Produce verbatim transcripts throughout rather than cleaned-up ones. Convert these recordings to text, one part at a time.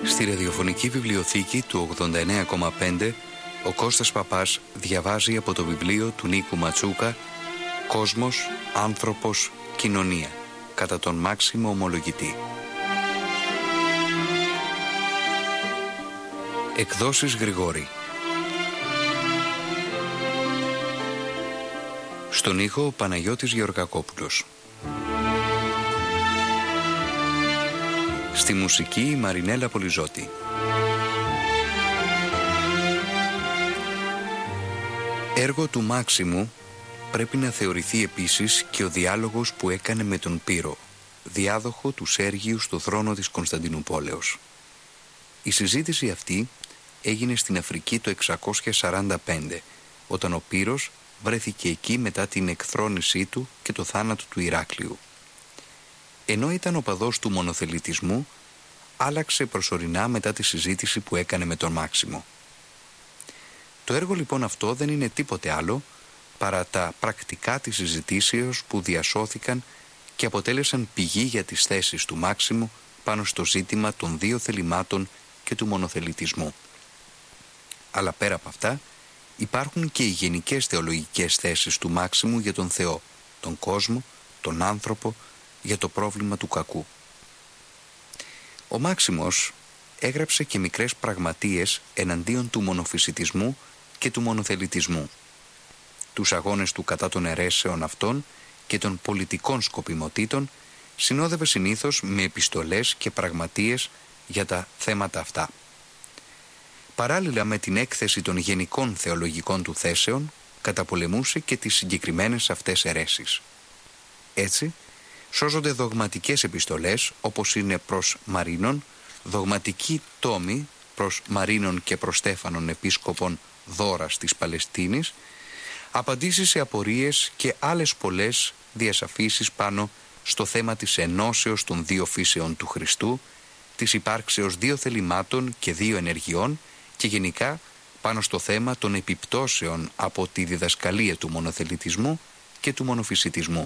Στη ραδιοφωνική βιβλιοθήκη του ογδόντα εννέα κόμμα πέντε ο Κώστας Παπάς διαβάζει από το βιβλίο του Νίκου Ματσούκα «Κόσμος, άνθρωπος, κοινωνία» κατά τον Μάξιμο Ομολογητή. Εκδόσεις Γρηγόρη. Στον ήχο ο Παναγιώτης Γεωργακόπουλος. Στη μουσική η Μαρινέλα Πολυζώτη. Έργο του Μάξιμου πρέπει να θεωρηθεί επίσης και ο διάλογος που έκανε με τον Πύρο, διάδοχο του Σέργιου στο θρόνο της Κωνσταντινούπολεως. Η συζήτηση αυτή έγινε στην Αφρική το εξακόσια σαράντα πέντε, όταν ο Πύρος βρέθηκε εκεί μετά την εκθρόνησή του και το θάνατο του Ηράκλειου. Ενώ ήταν οπαδός του μονοθελητισμού, άλλαξε προσωρινά μετά τη συζήτηση που έκανε με τον Μάξιμο. Το έργο λοιπόν αυτό δεν είναι τίποτε άλλο παρά τα πρακτικά της συζητήσεως που διασώθηκαν και αποτέλεσαν πηγή για τις θέσεις του Μάξιμου πάνω στο ζήτημα των δύο θελημάτων και του μονοθελητισμού. Αλλά πέρα από αυτά υπάρχουν και οι γενικές θεολογικές θέσεις του Μάξιμου για τον Θεό, τον κόσμο, τον άνθρωπο, για το πρόβλημα του κακού. Ο Μάξιμος έγραψε και μικρές πραγματείες εναντίον του μονοφυσιτισμού και του μονοθελητισμού, τους αγώνες του κατά των αιρέσεων αυτών και των πολιτικών σκοπιμοτήτων συνόδευε συνήθως με επιστολές και πραγματείες για τα θέματα αυτά. Παράλληλα με την έκθεση των γενικών θεολογικών του θέσεων, καταπολεμούσε και τις συγκεκριμένες αυτές αιρέσεις. Έτσι, σώζονται δογματικές επιστολές όπως είναι προς Μαρίνων, δογματική τόμη προς Μαρίνων και προς Στέφανον επίσκοπον Δώρας της Παλαιστίνης, απαντήσεις σε απορίες και άλλες πολλές διασαφήσεις πάνω στο θέμα της ενώσεως των δύο φύσεων του Χριστού, της υπάρξεως δύο θελημάτων και δύο ενεργειών και γενικά πάνω στο θέμα των επιπτώσεων από τη διδασκαλία του μονοθελητισμού και του μονοφυσιτισμού.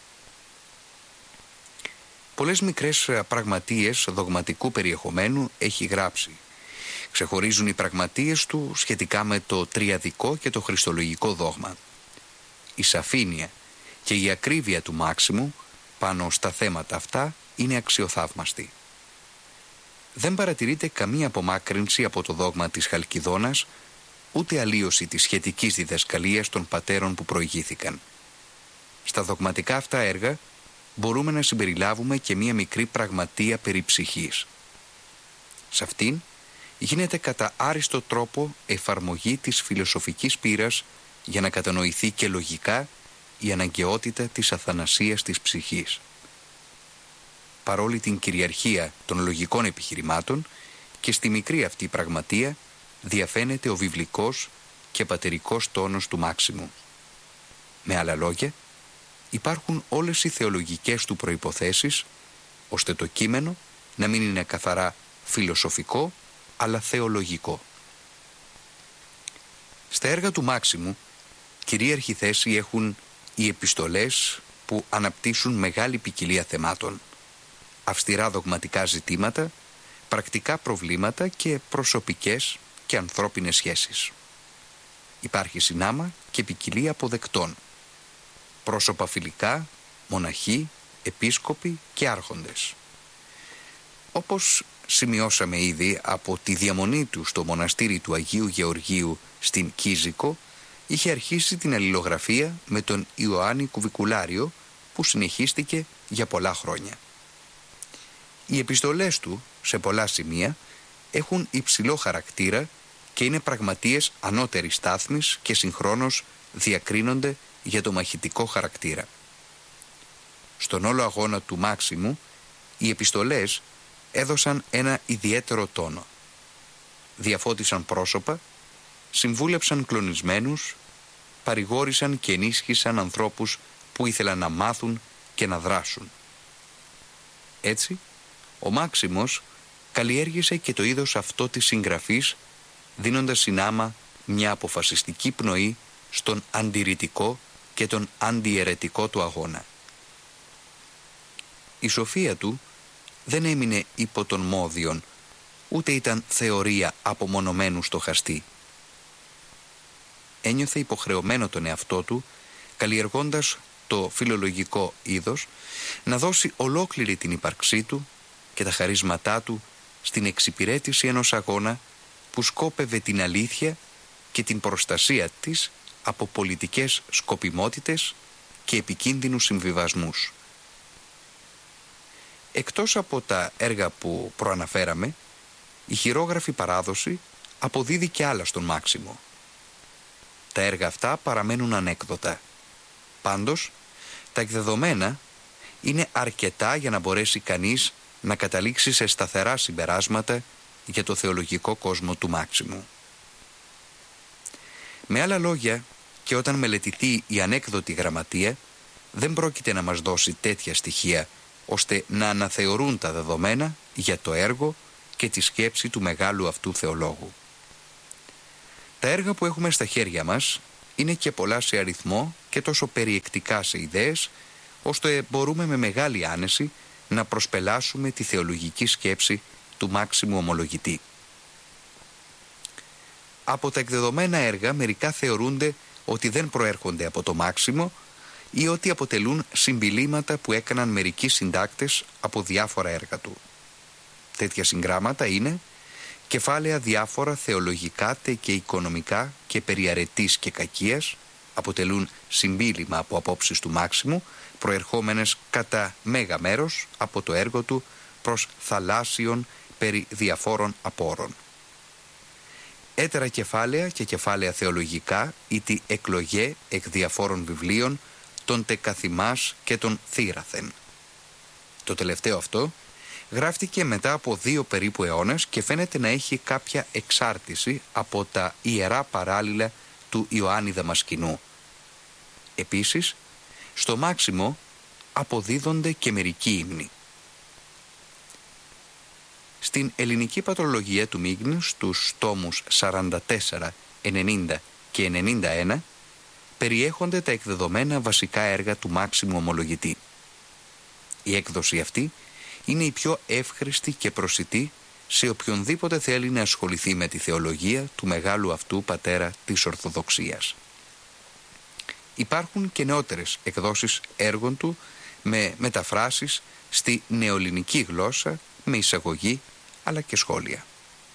Πολλές μικρές πραγματείες δογματικού περιεχομένου έχει γράψει. Ξεχωρίζουν οι πραγματείες του σχετικά με το τριαδικό και το χριστολογικό δόγμα. Η σαφήνεια και η ακρίβεια του Μάξιμου πάνω στα θέματα αυτά είναι αξιοθαύμαστη. Δεν παρατηρείται καμία απομάκρυνση από το δόγμα της Χαλκιδόνας, ούτε αλλίωση της σχετικής διδασκαλίας των πατέρων που προηγήθηκαν. Στα δογματικά αυτά έργα μπορούμε να συμπεριλάβουμε και μία μικρή πραγματεία περί ψυχής. Σε αυτήν γίνεται κατά άριστο τρόπο εφαρμογή της φιλοσοφικής πείρας για να κατανοηθεί και λογικά η αναγκαιότητα της αθανασίας της ψυχής. Παρόλη την κυριαρχία των λογικών επιχειρημάτων και στη μικρή αυτή πραγματεία διαφαίνεται ο βιβλικός και πατερικός τόνος του Μάξιμου. Με άλλα λόγια, υπάρχουν όλες οι θεολογικές του προϋποθέσεις ώστε το κείμενο να μην είναι καθαρά φιλοσοφικό αλλά θεολογικό. Στα έργα του Μάξιμου κυρίαρχη θέση έχουν οι επιστολές που αναπτύσσουν μεγάλη ποικιλία θεμάτων, αυστηρά δογματικά ζητήματα, πρακτικά προβλήματα και προσωπικές και ανθρώπινες σχέσεις. Υπάρχει συνάμα και ποικιλία αποδεκτών, πρόσωπα φιλικά, μοναχοί, επίσκοποι και άρχοντες. Όπως σημειώσαμε ήδη από τη διαμονή του στο μοναστήρι του Αγίου Γεωργίου στην Κίζικο, είχε αρχίσει την αλληλογραφία με τον Ιωάννη Κουβικουλάριο που συνεχίστηκε για πολλά χρόνια. Οι επιστολές του σε πολλά σημεία έχουν υψηλό χαρακτήρα και είναι πραγματείες ανώτερης στάθμης και συγχρόνως διακρίνονται για το μαχητικό χαρακτήρα. Στον όλο αγώνα του Μάξιμου, οι επιστολές έδωσαν ένα ιδιαίτερο τόνο. Διαφώτισαν πρόσωπα, συμβούλεψαν κλονισμένους, παρηγόρησαν και ενίσχυσαν ανθρώπους που ήθελαν να μάθουν και να δράσουν. Έτσι, ο Μάξιμος καλλιέργησε και το είδος αυτό της συγγραφής, δίνοντας συνάμα μια αποφασιστική πνοή στον αντιρρητικό και τον αντιαιρετικό του αγώνα. Η σοφία του δεν έμεινε υπό των μόδιων, ούτε ήταν θεωρία απομονωμένου στοχαστή. Ένιωθε υποχρεωμένο τον εαυτό του, καλλιεργώντας το φιλολογικό είδος, να δώσει ολόκληρη την ύπαρξή του και τα χαρίσματά του στην εξυπηρέτηση ενός αγώνα που σκόπευε την αλήθεια και την προστασία της από πολιτικές σκοπιμότητες και επικίνδυνους συμβιβασμούς. Εκτός από τα έργα που προαναφέραμε, η χειρόγραφη παράδοση αποδίδει και άλλα στον Μάξιμο. Τα έργα αυτά παραμένουν ανέκδοτα. Πάντως, τα εκδεδομένα είναι αρκετά για να μπορέσει κανείς να καταλήξει σε σταθερά συμπεράσματα για το θεολογικό κόσμο του Μάξιμου. Με άλλα λόγια, και όταν μελετηθεί η ανέκδοτη γραμματεία, δεν πρόκειται να μας δώσει τέτοια στοιχεία ώστε να αναθεωρούν τα δεδομένα για το έργο και τη σκέψη του μεγάλου αυτού θεολόγου. Τα έργα που έχουμε στα χέρια μας είναι και πολλά σε αριθμό και τόσο περιεκτικά σε ιδέες, ώστε μπορούμε με μεγάλη άνεση να προσπελάσουμε τη θεολογική σκέψη του Μάξιμου Ομολογητή. Από τα εκδεδομένα έργα μερικά θεωρούνται ότι δεν προέρχονται από το Μάξιμο ή ότι αποτελούν συμπιλήματα που έκαναν μερικοί συντάκτες από διάφορα έργα του. Τέτοια συγγράμματα είναι κεφάλαια διάφορα θεολογικά και οικονομικά και περί αρετής και κακίας, αποτελούν συμπίλημα από απόψεις του Μάξιμου, προερχόμενες κατά μέγα μέρος από το έργο του προς θαλάσσιον περί διαφόρων απόρων. Έτερα κεφάλαια και κεφάλαια θεολογικά ή τη εκλογέ εκ διαφόρων βιβλίων των τεκαθημάς και των θύραθεν. Το τελευταίο αυτό γράφτηκε μετά από δύο περίπου αιώνες και φαίνεται να έχει κάποια εξάρτηση από τα ιερά παράλληλα του Ιωάννη Δαμασκηνού. Επίσης, στο Μάξιμο αποδίδονται και μερικοί ύμνοι. Στην ελληνική πατρολογία του Μίγνου, στους τόμους σαράντα τέσσερα, ενενήντα και ενενήντα ένα, περιέχονται τα εκδεδομένα βασικά έργα του Μάξιμου Ομολογητή. Η έκδοση αυτή είναι η πιο εύχρηστη και προσιτή σε οποιονδήποτε θέλει να ασχοληθεί με τη θεολογία του μεγάλου αυτού πατέρα της Ορθοδοξίας. Υπάρχουν και νεότερες εκδόσεις έργων του με μεταφράσεις στη νεοελληνική γλώσσα, με εισαγωγή αλλά και σχόλια.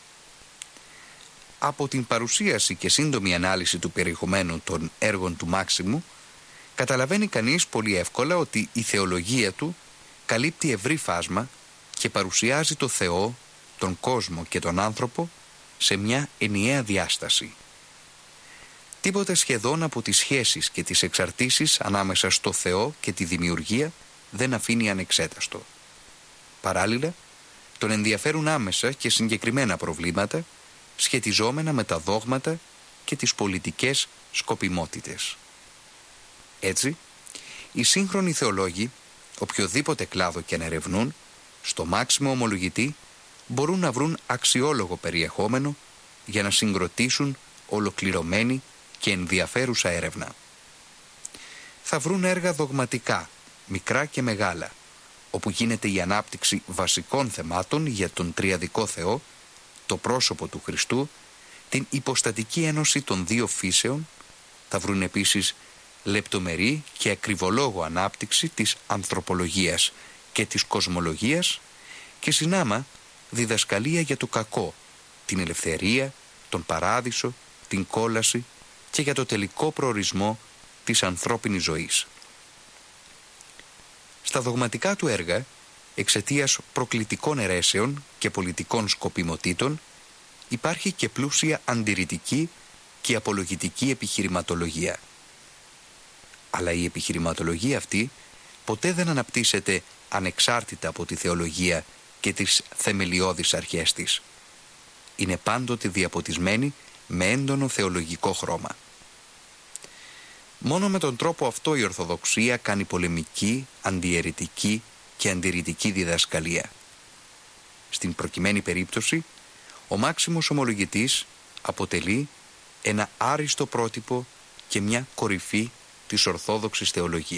Από την παρουσίαση και σύντομη ανάλυση του περιεχομένου των έργων του Μάξιμου, καταλαβαίνει κανείς πολύ εύκολα ότι η θεολογία του καλύπτει ευρύ φάσμα και παρουσιάζει το Θεό, τον κόσμο και τον άνθρωπο σε μια ενιαία διάσταση. Τίποτε σχεδόν από τις σχέσεις και τις εξαρτήσεις ανάμεσα στο Θεό και τη δημιουργία δεν αφήνει ανεξέταστο. Παράλληλα, τον ενδιαφέρουν άμεσα και συγκεκριμένα προβλήματα σχετιζόμενα με τα δόγματα και τις πολιτικές σκοπιμότητες. Έτσι, οι σύγχρονοι θεολόγοι, οποιοδήποτε κλάδο και αν ερευνούν, στο Μάξιμο Ομολογητή μπορούν να βρουν αξιόλογο περιεχόμενο για να συγκροτήσουν ολοκληρωμένη και ενδιαφέρουσα έρευνα. Θα βρουν έργα δογματικά, μικρά και μεγάλα, όπου γίνεται η ανάπτυξη βασικών θεμάτων για τον τριαδικό Θεό, το πρόσωπο του Χριστού, την υποστατική ένωση των δύο φύσεων. Θα βρουν επίσης λεπτομερή και ακριβολόγο ανάπτυξη της ανθρωπολογίας και της κοσμολογίας και συνάμα διδασκαλία για το κακό, την ελευθερία, τον παράδεισο, την κόλαση και για το τελικό προορισμό της ανθρώπινης ζωής. Στα δογματικά του έργα, εξαιτίας προκλητικών αιρέσεων και πολιτικών σκοπιμοτήτων, υπάρχει και πλούσια αντιρρητική και απολογητική επιχειρηματολογία. Αλλά η επιχειρηματολογία αυτή ποτέ δεν αναπτύσσεται ανεξάρτητα από τη θεολογία και τις θεμελιώδεις αρχές της. Είναι πάντοτε διαποτισμένη με έντονο θεολογικό χρώμα. Μόνο με τον τρόπο αυτό η Ορθοδοξία κάνει πολεμική, αντιαιρετική και αντιρρητική διδασκαλία. Στην προκειμένη περίπτωση, ο Μάξιμος Ομολογητής αποτελεί ένα άριστο πρότυπο και μια κορυφή της Ορθόδοξης θεολογίας.